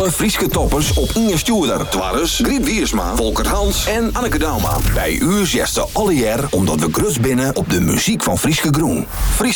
alle Frieske toppers op Inge Stuurder. Twarres, Griet Wiersma, Volker Hans en Anneke Dauma. Bij u zegt ze alle jaar omdat we grus binnen op de muziek van Frieske Groen. Frieske